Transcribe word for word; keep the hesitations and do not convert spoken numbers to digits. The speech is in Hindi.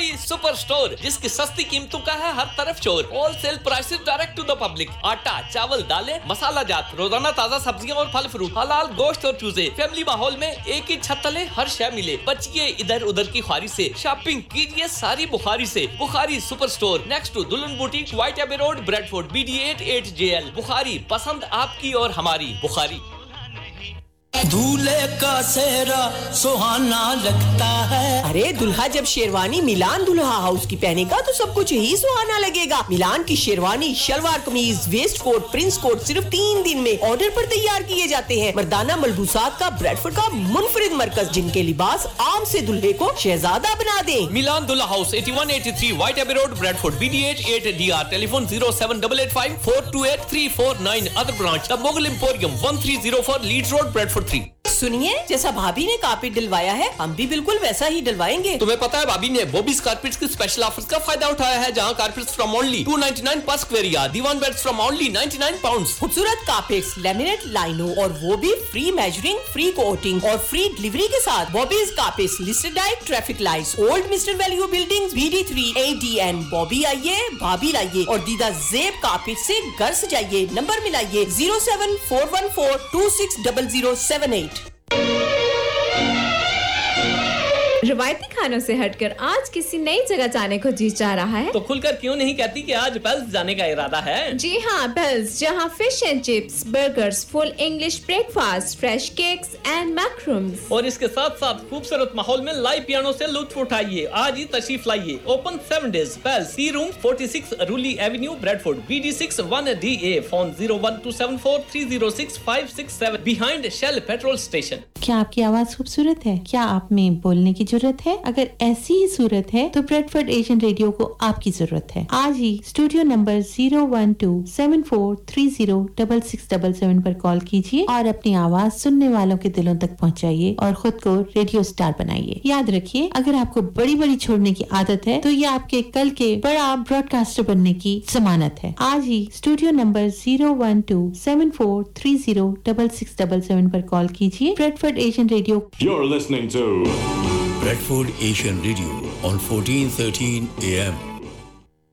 बुखारी सुपर स्टोर, जिसकी सस्ती कीमतों का है हर तरफ शोर। Wholesale prices direct to the public. आटा, चावल, दालें, मसाला जात, रोजाना ताजा सब्जियां और फल फ्रूट, हलाल गोश्त और चूजे। फैमिली माहौल में एक ही छत तले हर शय मिले। बचिए इधर उधर की ख्वारी से, शॉपिंग कीजिए सारी बुखारी से। Bukhari super store, next to दुल्हन बुटीक, व्हाइट एबे road, Bradford, B D eight eight J L. Bukhari, पसंद आपकी और हमारी। बुखारी। दूल्हे का सेहरा सुहाना लगता है। अरे दुल्हा जब शेरवानी मिलान दुल्हा हाउस की पहनेगा तो सब कुछ ही सुहाना लगेगा। मिलान की शेरवानी, शलवार कमीज, वेस्ट कोट, प्रिंस कोट सिर्फ तीन दिन में ऑर्डर पर तैयार किए जाते हैं। मर्दाना मलबूसात का ब्रेडफोर्ड का मुनफरिद मरकज, जिनके लिबास आम से दुल्हे को शहजादा बना दे। मिलान दुल्हा हाउस, इक्यासी सौ तिरासी, व्हाइट एबे road, Bradford, B D eight eight D R. Telephone zero seven eight eight five four two eight three four nine। Other branch the Mughal emporium, one three zero four Leeds road, Bradford three. सुनिए, जैसा भाभी ने कारपेट डलवाया है हम भी बिल्कुल वैसा ही डलवाएंगे। तुम्हें पता है भाभी ने बॉबीज कारपेट्स के स्पेशल ऑफर्स का फायदा उठाया है, जहां carpets from only two ninety-nine पर square yard, Diwan beds from only ninety-nine pounds. खूबसूरत कारपेट्स, लैमिनेट लाइनो और वो भी फ्री मेजरिंग, फ्री कोटिंग और फ्री डिलीवरी के साथ। Bobby's carpets, listed diet, traffic lights, old mister value buildings, B D three A D N. Bobby आइए, भाभी लाइए और दीदा जेब कारपेट से घर सजाइए। Number मिलाइए zero seven four one four two six zero zero seven eight। रवायती खानों से हटकर आज किसी नई जगह जाने को जी चाह रहा है तो खुलकर क्यों नहीं कहती कि आज बेल्स जाने का इरादा है। जी हाँ, बेल्स, जहाँ fish and chips, burgers, full English breakfast, fresh cakes and मैक्रूम्स और इसके साथ साथ खूबसूरत माहौल में लाइव पियानो से लुत्फ उठाइए। आज ही तशरीफ लाइए। Open seven days. Bells, C room forty-six रूली Avenue, Bradford, B D six one D A। Phone zero one two seven four three zero six five six seven, behind shell petrol station. क्या आपकी आवाज खूबसूरत है? क्या आप में बोलने की जरूरत है? अगर ऐसी ही सूरत है तो ब्रेडफोर्ड एशियन रेडियो को आपकी जरूरत है। आज ही studio number zero one two seven four three zero six six seven seven पर कॉल कीजिए और अपनी आवाज सुनने वालों के दिलों तक पहुंचाइए और खुद को रेडियो स्टार बनाइए। याद रखिए, अगर आपको बड़ी बड़ी छोड़ने की आदत है तो ये आपके कल के बड़ा ब्रॉडकास्टर बनने की जमानत है। आज ही studio number zero one two seven four three zero six six seven seven पर कॉल कीजिए। Bradford Asian radio. You're listening to Bradford Asian Radio on fourteen thirteen A M